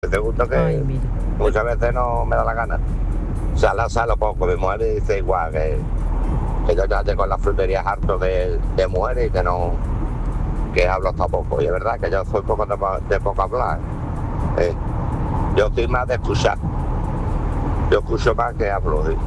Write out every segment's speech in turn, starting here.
Te gusta que Ay, mira. muchas veces no me da la gana. Salo poco. Mi mujer dice igual que yo ya tengo en las fruterías harto de mujeres y que hablo hasta poco. Y es verdad que yo soy poco de poco hablar. Yo soy más de escuchar. Yo escucho más que hablo. ¿Sí?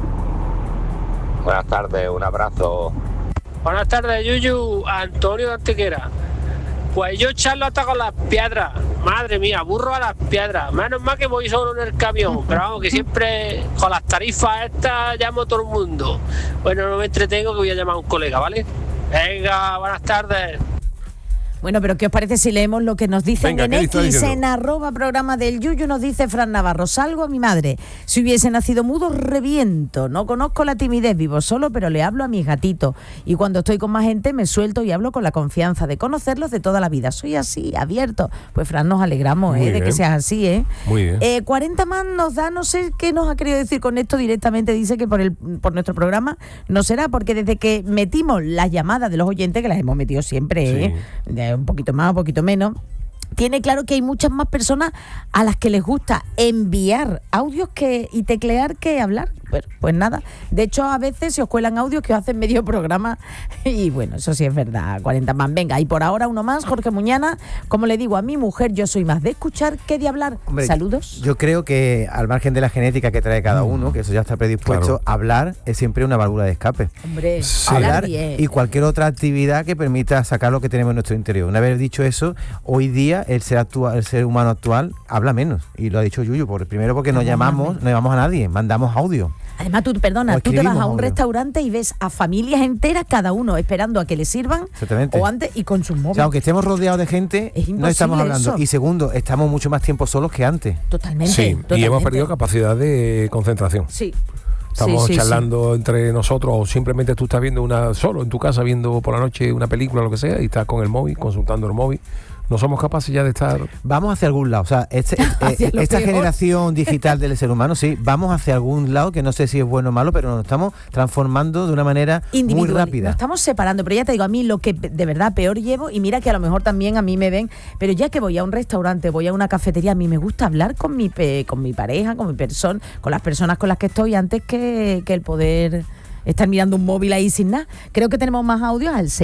Buenas tardes, un abrazo. Buenas tardes, Yuyu, Antonio de Antequera. Pues yo charlo hasta con las piedras. Madre mía, burro a las piedras. Menos mal que voy solo en el camión. Pero vamos, que siempre con las tarifas estas llamo a todo el mundo. Bueno, no me entretengo, que voy a llamar a un colega, ¿vale? Venga, buenas tardes. Bueno, pero ¿qué os parece si leemos lo que nos dicen? Venga, en ¿qué está X, diciendo? en @programa del Yuyu? Nos dice Fran Navarro: salgo a mi madre. Si hubiese nacido mudo, reviento. No conozco la timidez, vivo solo, pero le hablo a mis gatitos. Y cuando estoy con más gente me suelto y hablo con la confianza de conocerlos de toda la vida. Soy así, abierto. Pues Fran, nos alegramos Muy de que bien. seas así, ¿eh? Muy bien. 40 más nos da, no sé qué nos ha querido decir con esto directamente. Dice que por nuestro programa no será, porque desde que metimos las llamadas de los oyentes, que las hemos metido siempre, de un poquito más, un poquito menos, tiene claro que hay muchas más personas a las que les gusta enviar audios y teclear que hablar. Pues nada, de hecho a veces se os cuelan audios que os hacen medio programa y bueno, eso sí es verdad. 40 más, venga, y por ahora uno más. Jorge Muñana: como le digo a mi mujer, yo soy más de escuchar que de hablar. Hombre, Saludos. Yo creo que al margen de la genética que trae cada uno, que eso ya está predispuesto, Claro. hablar es siempre una válvula de escape. Hombre, Sí. Hablar bien. y cualquier otra actividad que permita sacar lo que tenemos en nuestro interior. Una vez dicho eso, hoy día el ser humano actual habla menos, y lo ha dicho Yuyu, primero porque no llamamos a nadie, mandamos audio. Además, tú te vas a escribimos un audio. restaurante y ves a familias enteras, cada uno esperando a que le sirvan, Exactamente. o antes, y con sus O móviles. sea, aunque estemos rodeados de gente, Es no estamos imposible hablando. eso. Y segundo, estamos mucho más tiempo solos que antes. Totalmente. Sí, y totalmente. hemos perdido capacidad de concentración. Sí. Estamos Sí, sí, charlando entre nosotros, o simplemente tú estás viendo solo en tu casa, viendo por la noche una película o lo que sea, y estás con el móvil, consultando el móvil. No somos capaces ya de estar... Vamos hacia algún lado. O sea, Hacia lo esta peor. generación digital del ser humano, sí, vamos hacia algún lado que no sé si es bueno o malo, pero nos estamos transformando de una manera muy Individual. rápida. Nos estamos separando, pero ya te digo, a mí lo que de verdad peor llevo, y mira que a lo mejor también a mí me ven, pero ya que voy a un restaurante, voy a una cafetería, a mí me gusta hablar con mi pareja, con mi persona, con las personas con las que estoy, antes que el poder estar mirando un móvil ahí sin nada. Creo que tenemos más audios al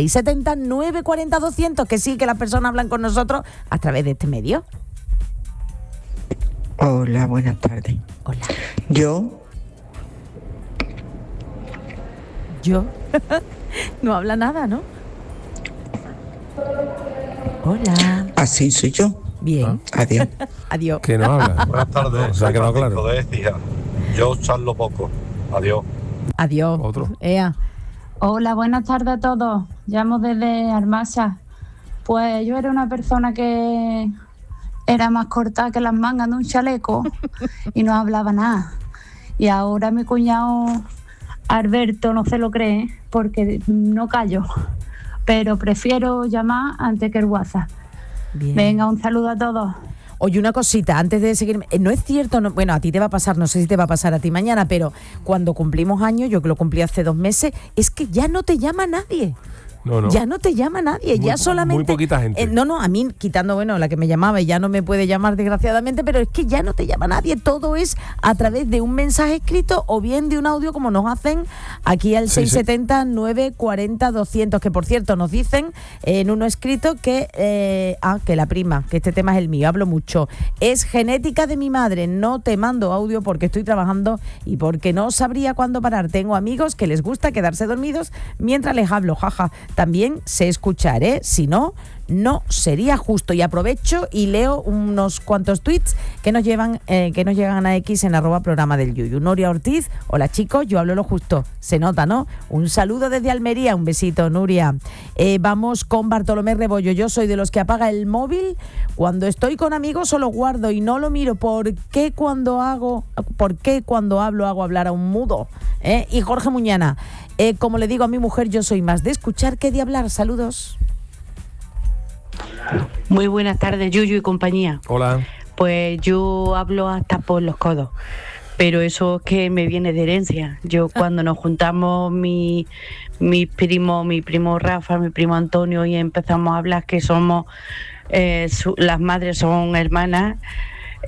670-940-200, que sí, que las personas hablan con nosotros a través de este medio. Hola, buenas tardes. Hola. Yo, No habla nada, ¿no? Hola. así soy yo. Bien. Adiós. Adiós. Que no habla. Buenas tardes. O sea, que no, claro. de Écija. Yo charlo poco. Adiós. Adiós. Otro. Ea. Hola, buenas tardes a todos. Llamo desde Armasa. Pues yo era una persona que era más corta que las mangas de un chaleco y no hablaba nada. Y ahora mi cuñado Alberto no se lo cree porque no callo. Pero prefiero llamar antes que el WhatsApp. Bien. Venga, un saludo a todos. Oye, una cosita, antes de seguir, no es cierto, bueno, a ti te va a pasar, no sé si te va a pasar a ti mañana, pero cuando cumplimos años, yo que lo cumplí hace 2 meses, es que ya no te llama nadie. No. Ya no te llama nadie, Muy ya solamente... muy poquita gente. No, a mí, quitando, bueno, la que me llamaba y ya no me puede llamar desgraciadamente, pero es que ya no te llama nadie, todo es a través de un mensaje escrito o bien de un audio, como nos hacen aquí al Sí, 670-940-200, que por cierto nos dicen en uno escrito que la prima, que este tema es el mío, hablo mucho, es genética de mi madre, no te mando audio porque estoy trabajando y porque no sabría cuándo parar, tengo amigos que les gusta quedarse dormidos mientras les hablo, jaja. También sé escuchar, si no, no sería justo. Y aprovecho y leo unos cuantos tweets que nos llegan a X en @programa del Yuyu. Nuria Ortiz: hola chicos, yo hablo lo justo. Se nota, ¿no? Un saludo desde Almería, un besito, Nuria. Vamos con Bartolomé Rebollo: yo soy de los que apaga el móvil cuando estoy con amigos, solo guardo y no lo miro. ¿Por qué cuando hablo hago hablar a un mudo? Y Jorge Muñana: como le digo a mi mujer, yo soy más de escuchar que de hablar. Saludos. Muy buenas tardes, Yuyu y compañía. Hola. Pues yo hablo hasta por los codos, pero eso es que me viene de herencia. Yo cuando nos juntamos mi primo Rafa, mi primo Antonio, y empezamos a hablar que somos las madres son hermanas,